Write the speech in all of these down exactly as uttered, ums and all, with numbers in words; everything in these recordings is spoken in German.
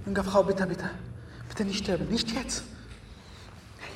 Junge Frau, bitte, bitte. Bitte nicht sterben, nicht jetzt. Hey,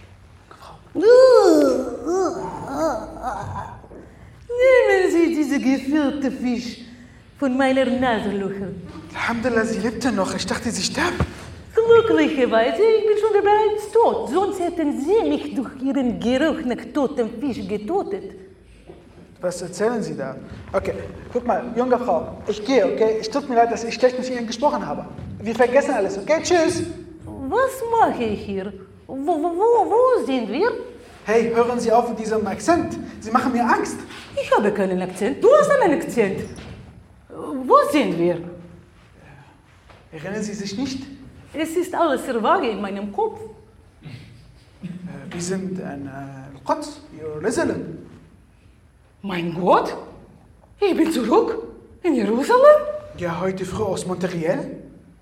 junge Frau. Nehmen Sie diese geführte Fisch von meiner Nasenlöcher. Alhamdulillah, sie lebte noch. Ich dachte, sie starb. Glücklicherweise, ich bin schon bereits tot. Sonst hätten Sie mich durch Ihren Geruch nach totem Fisch getötet. Was erzählen Sie da? Okay, guck mal, junge Frau, ich gehe, okay? Es tut mir leid, dass ich schlecht mit Ihnen gesprochen habe. Wir vergessen alles, okay? Tschüss! Was mache ich hier? Wo, wo, wo, wo sind wir? Hey, hören Sie auf mit diesem Akzent. Sie machen mir Angst. Ich habe keinen Akzent. Du hast einen Akzent. Wo sind wir? Erinnern Sie sich nicht? Es ist alles sehr vage in meinem Kopf. Äh, wir sind in äh, Quds, Jerusalem. Mein Gott, ich bin zurück in Jerusalem. Ja, heute früh aus Monterriel.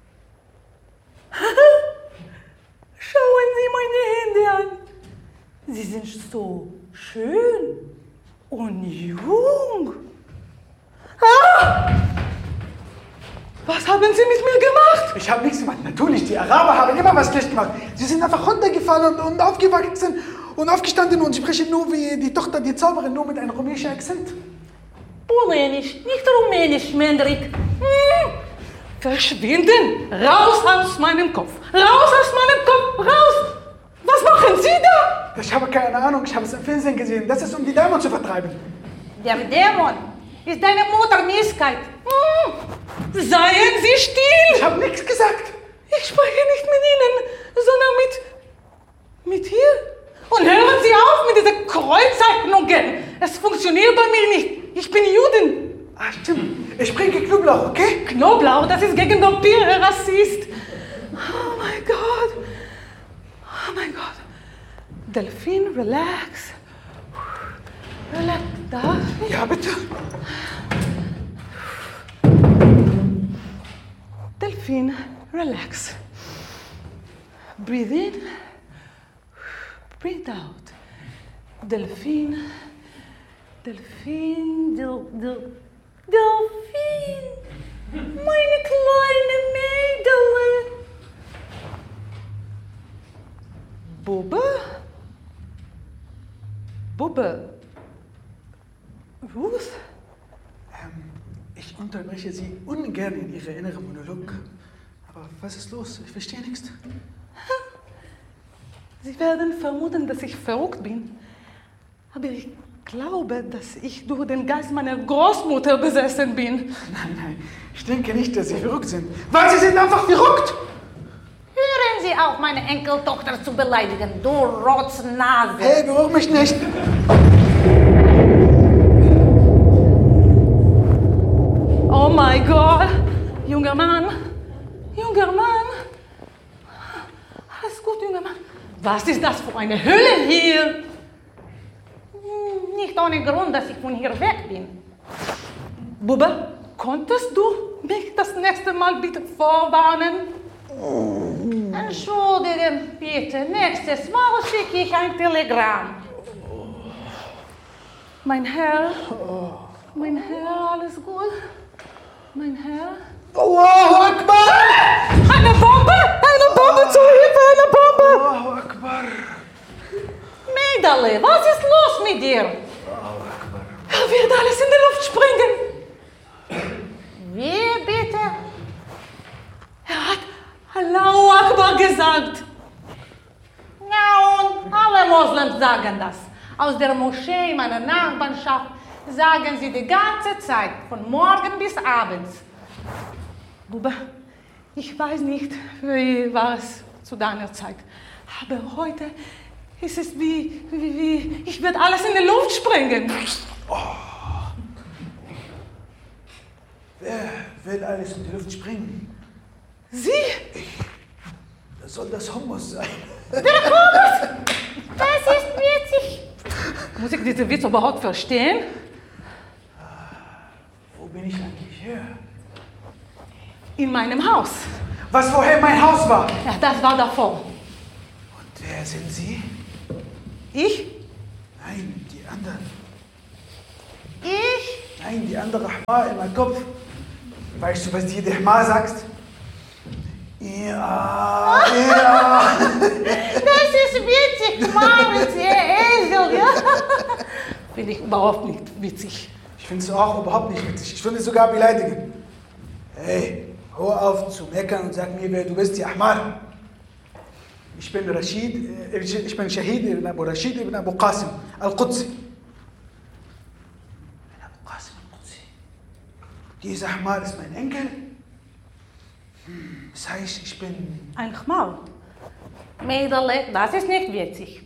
Schauen Sie meine Hände an. Sie sind so schön und jung. Ah! Was haben Sie mit mir gemacht? Ich habe nichts gemacht. Natürlich, die Araber haben immer was schlecht gemacht. Sie sind einfach runtergefallen und, und aufgewachsen und aufgestanden und sprechen nur wie die Tochter, die Zauberin, nur mit einem rumänischen Akzent. Polnisch, nicht rumänisch, Mendrik. Hm. Verschwinden! Raus aus meinem Kopf! Raus aus meinem Kopf! Raus! Was machen Sie da? Ich habe keine Ahnung, ich habe es im Fernsehen gesehen. Das ist, um die Dämon zu vertreiben. Der Dämon ist deine Mutter Mieskeit. Hm. Seien Sie still! Ich habe nichts gesagt. Ich spreche nicht mit Ihnen, sondern mit... mit hier. Und hören Sie auf mit diesen Kreuzzeichnungen. Es funktioniert bei mir nicht. Ich bin Juden. Ah, stimmt. Ich bringe Knoblauch, okay? Knoblauch, das ist gegen Vampire, Rassist. Oh mein Gott. Oh mein Gott. Delfin, relax. Relax. Darf ich? Ja, bitte. Delfin, relax. Breathe in. Breathe out. Delfin. Delfin. Del, del, Delfin. Meine kleine Mädel. Bubbe? Bubbe? Ruth? Ähm, ich unterbreche Sie ungern in Ihre innere Monolog. Aber was ist los? Ich verstehe nichts. Sie werden vermuten, dass ich verrückt bin. Aber ich glaube, dass ich durch den Geist meiner Großmutter besessen bin. Nein, nein, ich denke nicht, dass Sie verrückt sind. Weil Sie sind einfach verrückt! Hören Sie auf, meine Enkeltochter zu beleidigen, du Rotznase. Hey, berühr mich nicht! Oh mein Gott, junger Mann, junger Mann. Alles gut, junger Mann. Was ist das für eine Hölle hier? Nicht ohne Grund, dass ich von hier weg bin. Bubbe, konntest du mich das nächste Mal bitte vorwarnen? Entschuldige bitte, nächstes Mal schicke ich ein Telegramm. Mein Herr, mein Herr, alles gut? Mein Herr? Allahu Akbar! Eine Bombe! Eine Bombe! Zur Hilfe! Eine Bombe! Allahu Akbar! Mädele, was ist los mit dir? Allahu Akbar! Er wird alles in die Luft springen. Wie bitte? Er hat Allahu Akbar gesagt. Ja, und alle Moslems sagen das. Aus der Moschee meiner Nachbarschaft sagen sie die ganze Zeit, von morgen bis abends. Bube, ich weiß nicht, wie war es zu deiner Zeit, aber heute ist es wie, wie, wie ich werde alles in die Luft sprengen. Oh. Wer will alles in die Luft springen? Sie? Ich. Das soll das Hummus sein. Der Hummus! Das ist witzig. Muss ich diesen Witz überhaupt verstehen? Wo bin ich eigentlich hier? In meinem Haus. Was vorher mein Haus war? Ja, das war davor. Und wer sind Sie? Ich? Nein, die anderen. Ich? Nein, die andere Hma in meinem Kopf. Weißt du, was die Hma sagst? Ja, ja. Das ist witzig, Marit, ihr Esel, ja? Finde ich überhaupt nicht witzig. Ich finde es auch überhaupt nicht witzig. Ich finde es sogar beleidigend. Hey, hör auf zu meckern und sag mir, wer du bist, ja Ahmar. Ich bin Rashid, ich bin Shahid ibn Abu Rashid ibn Abu Qasim al-Qudsi. Abu Qasim al-Qudsi. Dieser Ahmar ist mein Enkel. Hm, das heißt, ich bin... Ein Khmal. Mädel, das ist nicht witzig.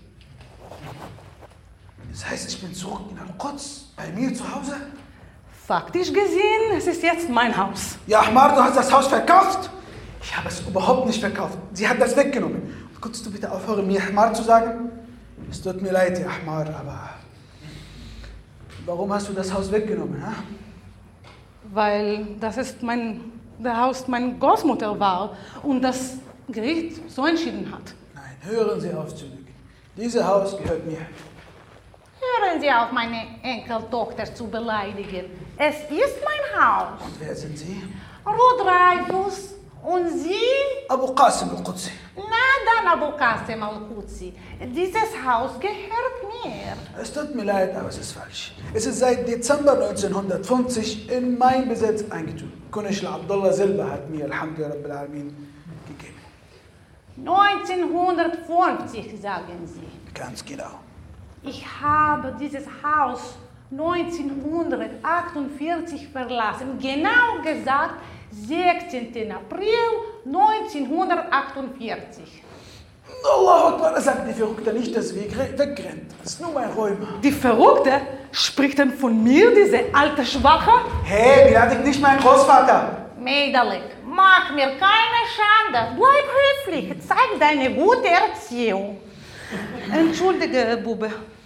Das heißt, ich bin zurück in Al-Quds, bei mir zu Hause? Faktisch gesehen, es ist jetzt mein Haus. Ja, Ahmar, du hast das Haus verkauft? Ich habe es überhaupt nicht verkauft. Sie hat das weggenommen. Könntest du bitte aufhören, mir Ahmar zu sagen? Es tut mir leid, ja, Ahmar, aber... Warum hast du das Haus weggenommen, ha? Weil das ist mein, der Haus meiner Großmutter war und das Gericht so entschieden hat. Nein, hören Sie auf zu lügen. Dieses Haus gehört mir. Hören Sie auf, meine Enkeltochter zu beleidigen. Es ist mein Haus. Und wer sind Sie? Ruth Reifus. Und Sie? Abu Qasim al-Qudsi. Na dann, Abu Qasim al-Qudsi. Dieses Haus gehört mir. Es tut mir leid, aber es ist falsch. Es ist seit Dezember neunzehnhundertfünfzig in mein Besitz eingezogen. Kunishla Abdullah selber hat mir, Alhamdulillah Rabbil Alamin, gegeben. neunzehnhundertfünfzig, sagen Sie. Ganz genau. Ich habe dieses Haus neunzehnhundertachtundvierzig verlassen. Genau gesagt, sechzehnten April neunzehnhundertachtundvierzig. Allahu Akbar, sagt die Verrückte nicht, dass wir wegrennt. Das ist nur mein Räumer. Die Verrückte spricht dann von mir, diese alte Schwache? Hey, beleidigt nicht mein Großvater. Mädelig, mach mir keine Schande. Bleib höflich, zeig deine gute Erziehung. Entschuldige, Bube.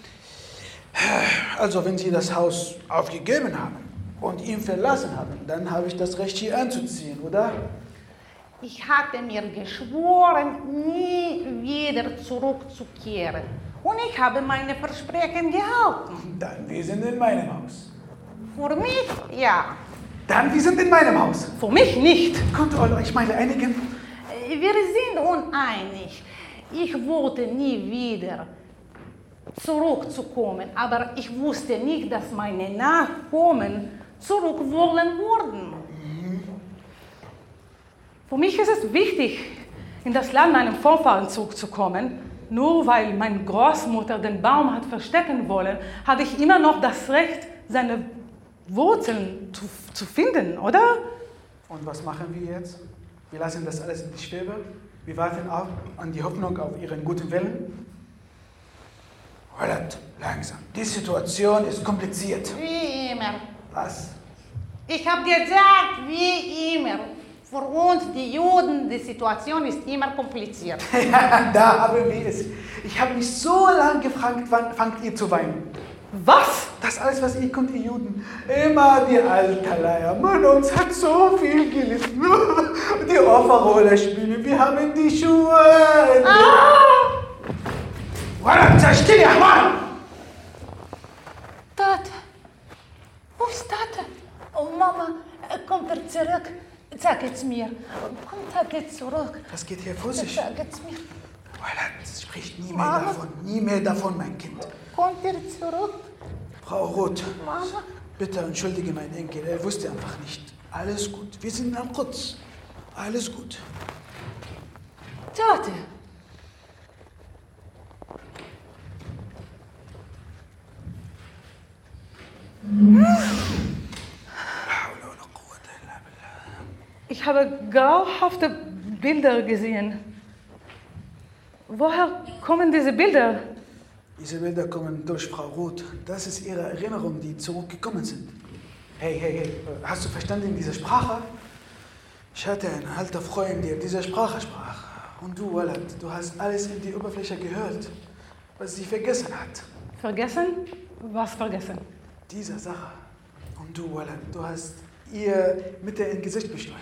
Also, wenn Sie das Haus aufgegeben haben und ihn verlassen haben, dann habe ich das Recht, hier einzuziehen, oder? Ich hatte mir geschworen, nie wieder zurückzukehren. Und ich habe meine Versprechen gehalten. Dann, wir sind in meinem Haus. Für mich, ja. Dann, wir sind in meinem Haus. Für mich nicht. Könnt ihr euch mal einigen? Wir sind uneinig. Ich wollte nie wieder zurückzukommen, aber ich wusste nicht, dass meine Nachkommen zurück wollen würden. Mhm. Für mich ist es wichtig, in das Land meinem Vorfahren zurückzukommen. Nur weil meine Großmutter den Baum hat verstecken wollen, hatte ich immer noch das Recht, seine Wurzeln zu, zu finden, oder? Und was machen wir jetzt? Wir lassen das alles in die Schwebe. Wir warten auf, an die Hoffnung auf Ihren guten Willen. Walad, langsam. Die Situation ist kompliziert. Wie immer. Was? Ich habe dir gesagt, wie immer. Für uns, die Juden, die Situation ist immer kompliziert. Ja, da haben wir es. Ich habe mich so lange gefragt, wann fangt ihr zu weinen? Was? Das alles, was ihr könnt, ihr Juden. Immer die Altaleier. Mann, uns hat so viel gelitten. Die Opferrolle spielen, wir haben die Schuhe. Ah! Walad, sei still, ja, Mann! Tata. Wo ist Tata? Oh, Mama, kommt er zurück? Sag es mir. Kommt Tata zurück? Was geht hier vor sich? Sag es mir. Walad, sprich nie mehr Mama. davon. Nie mehr davon, mein Kind. Kommt er zurück? Frau Roth, Mama. bitte entschuldige meinen Enkel. Er wusste einfach nicht. Alles gut. Wir sind am Quds. Alles gut. Tata. Ich habe grauhafte Bilder gesehen. Woher kommen diese Bilder? Diese Bilder kommen durch Frau Roth. Das ist ihre Erinnerungen, die zurückgekommen sind. Hey, hey, hey, hast du verstanden diese Sprache? Ich hatte einen alter Freund, der diese Sprache sprach. Und du, Walad, du hast alles in die Oberfläche gehört, was sie vergessen hat. Vergessen? Was vergessen? Diese Sache. Und du, Walad, du hast ihr mit ins Gesicht beschleudert.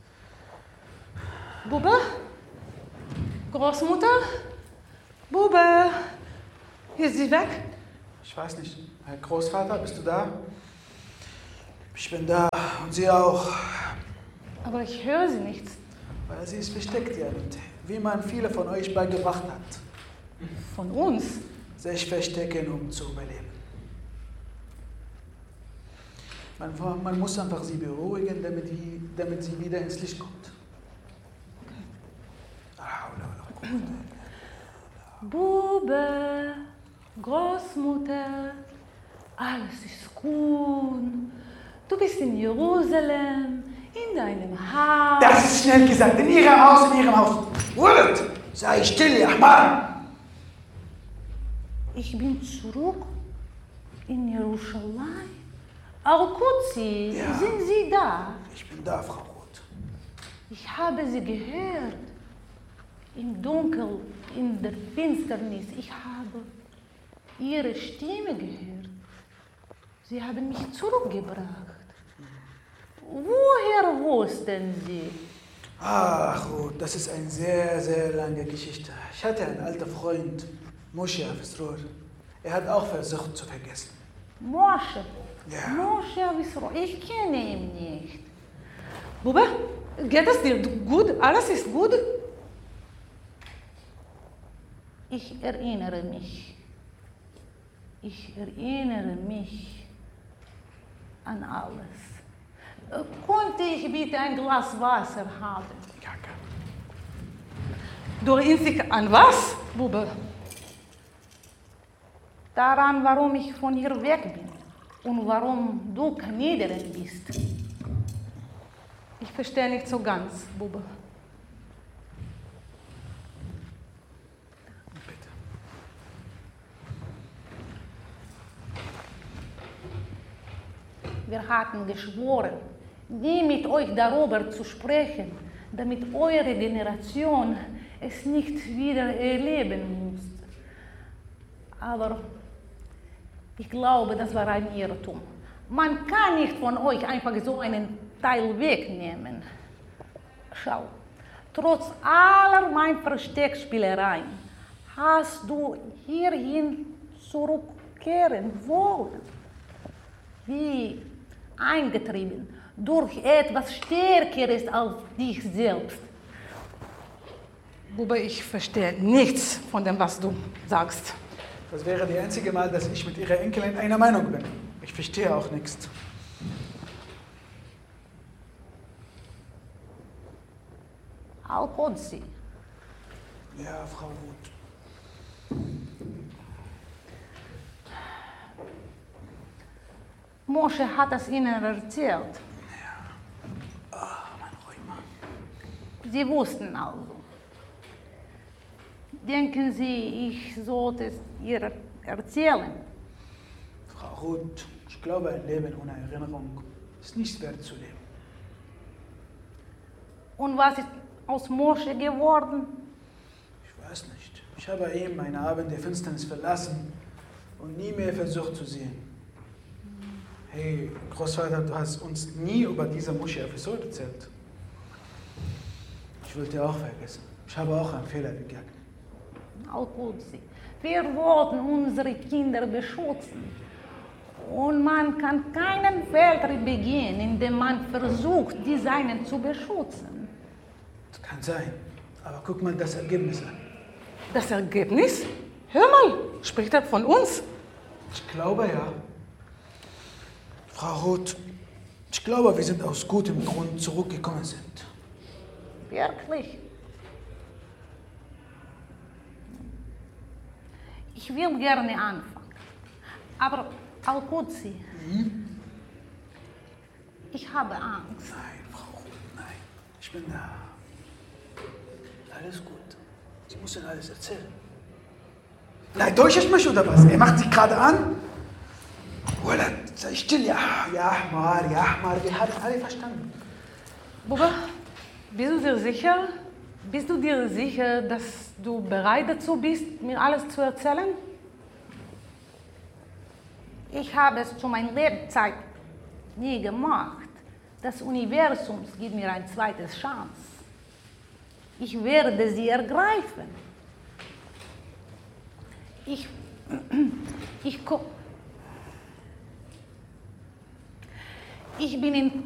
Bube? Großmutter? Bube? Ist sie weg? Ich weiß nicht. Herr Großvater, bist du da? Ich bin da und Sie auch. Aber ich höre sie nicht. Weil sie ist versteckt, ja, und wie man viele von euch beigebracht hat. Von uns? Sich verstecken, um zu überleben. Man, man muss einfach sie beruhigen, damit, die, damit sie wieder ins Licht kommt. Okay. Bube, Großmutter, alles ist gut. Du bist in Jerusalem, in deinem Haus. Das ist schnell gesagt, in ihrem Haus, in ihrem Haus. Wurt, sei still, ja, Mann. Ich bin zurück in Jerusalem. Al-Qudsi, Ja. sind Sie da? Ich bin da, Frau Roth. Ich habe Sie gehört. Im Dunkel, in der Finsternis. Ich habe Ihre Stimme gehört. Sie haben mich zurückgebracht. Woher wussten Sie? Ach, Ruth, das ist eine sehr, sehr lange Geschichte. Ich hatte einen alten Freund, Moshe Avesror. Er hat auch versucht zu vergessen. Moshe. Ja. Moshe Avesror. Ich kenne ihn nicht. Bube, geht es dir gut? Alles ist gut? Ich erinnere mich. Ich erinnere mich an alles. Äh, Konnte ich bitte ein Glas Wasser haben? Ja, klar. Du erinnerst dich an was, Bube? Daran, warum ich von hier weg bin und warum du Kanadier bist. Ich verstehe nicht so ganz, Bube. Bitte. Wir hatten geschworen, nie mit euch darüber zu sprechen, damit eure Generation es nicht wieder erleben muss. Aber ich glaube, das war ein Irrtum. Man kann nicht von euch einfach so einen Teil wegnehmen. Schau, trotz aller meiner Versteckspielereien hast du hierhin zurückkehren wollen. Wie eingetrieben durch etwas Stärkeres als dich selbst. Bube, ich verstehe nichts von dem, was du sagst. Das wäre die einzige Mal, dass ich mit ihrer Enkelin einer Meinung bin. Ich verstehe auch nichts. Al-Qudsi. Ja, Frau Roth. Moshe hat es ihnen erzählt. Ah, mein Rheuma. Sie wussten also. Denken Sie, ich sollte es ihr erzählen? Frau Roth, ich glaube, ein Leben ohne Erinnerung ist nicht wert zu leben. Und was ist aus Moshe geworden? Ich weiß nicht. Ich habe ihm einen Abend der Finsternis verlassen und nie mehr versucht zu sehen. Hey, Großvater, du hast uns nie über diese Moshe Avesror erzählt. Ich wollte auch vergessen. Ich habe auch einen Fehler begangen. Al-Qudsi, wir wollten unsere Kinder beschützen. Und man kann keinen Fehler begehen, indem man versucht, die Seinen zu beschützen. Das kann sein. Aber guck mal das Ergebnis an. Das Ergebnis? Hör mal, spricht er von uns? Ich glaube ja. Frau Roth, ich glaube, wir sind aus gutem Grund zurückgekommen sind. Wirklich? Ich will gerne anfangen. Aber Al-Qudsi, Mhm. ich habe Angst. Nein, Frau Roth, nein. Ich bin da. Alles gut. Sie muss Ihnen alles erzählen. Nein, täuscht mich oder was? Er macht sich gerade an. Oder sei still, ja, ja, mal, ja, mal. Wir haben alle verstanden. Bube, bist du dir sicher? Bist du dir sicher, dass du bereit dazu bist, mir alles zu erzählen? Ich habe es zu meiner Lebzeit nie gemacht. Das Universum gibt mir eine zweite Chance. Ich werde sie ergreifen. Ich, ich, ko- ich bin in